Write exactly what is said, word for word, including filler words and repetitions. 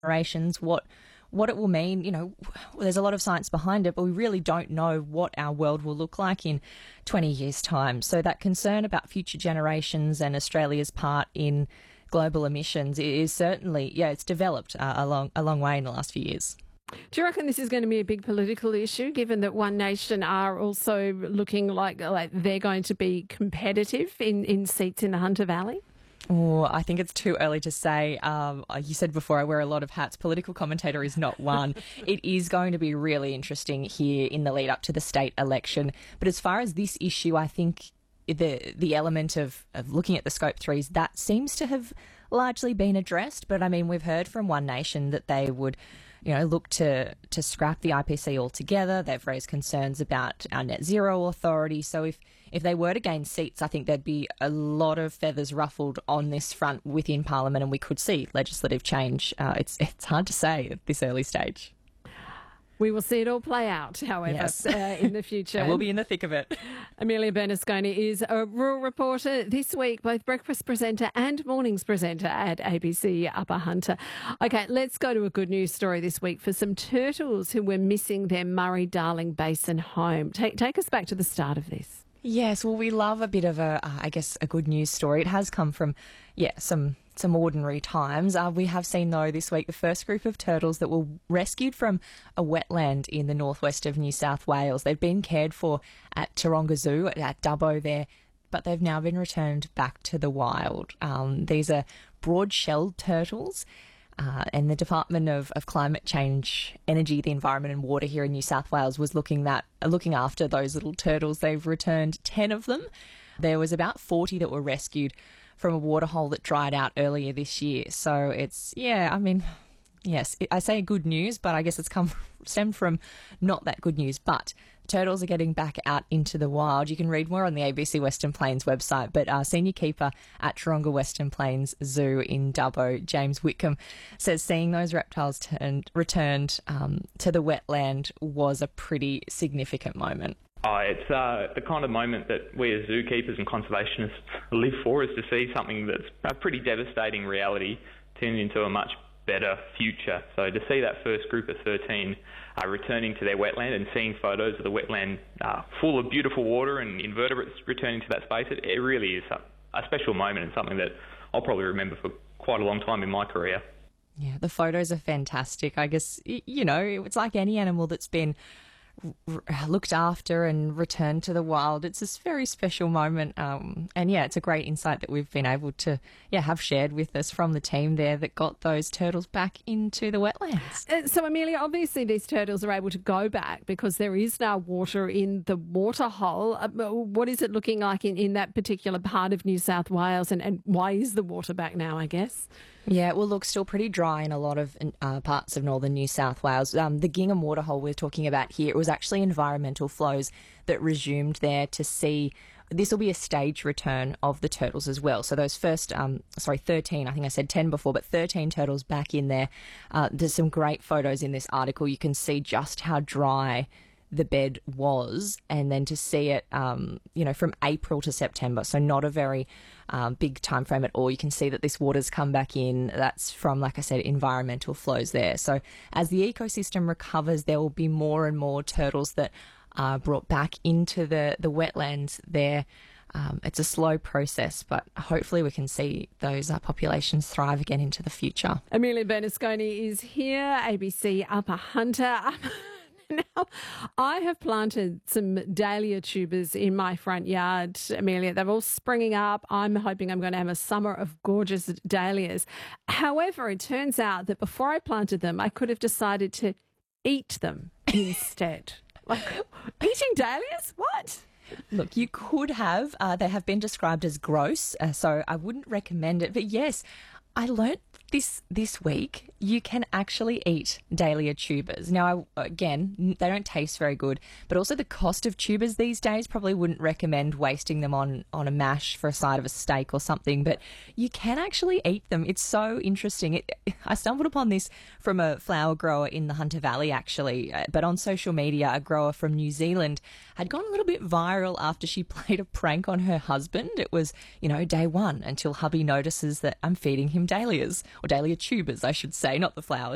generations, what what it will mean. You know, there's a lot of science behind it, but we really don't know what our world will look like in twenty years' time. So that concern about future generations and Australia's part in global emissions is certainly, yeah, it's developed uh, a long, a long way in the last few years. Do you reckon this is going to be a big political issue, given that One Nation are also looking like, like they're going to be competitive in, in seats in the Hunter Valley? Oh, I think it's too early to say. Um, you said before, I wear a lot of hats. Political commentator is not one. It is going to be really interesting here in the lead up to the state election. But as far as this issue, I think the the element of, of looking at the scope threes, that seems to have largely been addressed. But I mean, we've heard from One Nation that they would, you know, look to, to scrap the I P C altogether. They've raised concerns about our net zero authority. So if, if they were to gain seats, I think there'd be a lot of feathers ruffled on this front within Parliament, and we could see legislative change. Uh, it's, it's hard to say at this early stage. We will see it all play out, however, yes. uh, in the future. And we'll be in the thick of it. Amelia Bernasconi is a rural reporter this week, both breakfast presenter and mornings presenter at A B C Upper Hunter. Okay, let's go to a good news story this week for some turtles who were missing their Murray-Darling Basin home. Take, take us back to the start of this. Yes, well, we love a bit of a, uh, I guess, a good news story. It has come from, yeah, some some ordinary times. Uh, we have seen, though, this week the first group of turtles that were rescued from a wetland in the northwest of New South Wales. They've been cared for at Taronga Zoo, at, at Dubbo there, but they've now been returned back to the wild. Um, these are broad-shelled turtles. Uh, and the Department of, of Climate Change, Energy, the Environment and Water here in New South Wales was looking that uh, looking after those little turtles. They've returned ten of them. There was about forty that were rescued from a waterhole that dried out earlier this year. So it's, yeah, I mean, yes, it, I say good news, but I guess it's come stemmed from not that good news. But turtles are getting back out into the wild. You can read more on the A B C Western Plains website, but uh, senior keeper at Taronga Western Plains Zoo in Dubbo, James Whitcomb, says seeing those reptiles turned, returned um, to the wetland was a pretty significant moment. Oh, it's uh, the kind of moment that we as zookeepers and conservationists live for, is to see something that's a pretty devastating reality turn into a much better future. So to see that first group of thirteen uh, returning to their wetland and seeing photos of the wetland uh, full of beautiful water and invertebrates returning to that space, it, it really is a, a special moment and something that I'll probably remember for quite a long time in my career. Yeah, the photos are fantastic. I guess, you know, it's like any animal that's been looked after and returned to the wild. It's this very special moment, um, and yeah, it's a great insight that we've been able to yeah have shared with us from the team there that got those turtles back into the wetlands. Uh, so Amelia, obviously these turtles are able to go back because there is now water in the waterhole. Uh, what is it looking like in, in that particular part of New South Wales, and, and why is the water back now, I guess? Yeah, well, look, still pretty dry in a lot of uh, parts of northern New South Wales. Um, the Gingham Waterhole we're talking about here, it was actually environmental flows that resumed there to see. This will be a staged return of the turtles as well. So those first, um, sorry, thirteen, I think I said ten before, but thirteen turtles back in there. Uh, there's some great photos in this article. You can see just how dry the bed was, and then to see it, um, you know, from April to September, so not a very um, big time frame at all. You can see that this water's come back in. That's from, like I said, environmental flows there. So as the ecosystem recovers, there will be more and more turtles that are brought back into the, the wetlands there. Um, it's a slow process, but hopefully we can see those uh, populations thrive again into the future. Amelia Bernasconi is here, A B C Upper Hunter. Now, I have planted some dahlia tubers in my front yard, Amelia. They're all springing up. I'm hoping I'm going to have a summer of gorgeous dahlias. However, it turns out that before I planted them, I could have decided to eat them instead. Like, eating dahlias? What? Look, you could have. Uh, they have been described as gross, uh, so I wouldn't recommend it. But yes, I learnt this this week you can actually eat dahlia tubers. Now, I, again, they don't taste very good, but also the cost of tubers these days, probably wouldn't recommend wasting them on, on a mash for a side of a steak or something, but you can actually eat them. It's so interesting. It, I stumbled upon this from a flower grower in the Hunter Valley, actually, but on social media, a grower from New Zealand had gone a little bit viral after she played a prank on her husband. It was, you know, day one until hubby notices that I'm feeding him dahlias, or dahlia tubers, I should say, not the flowers.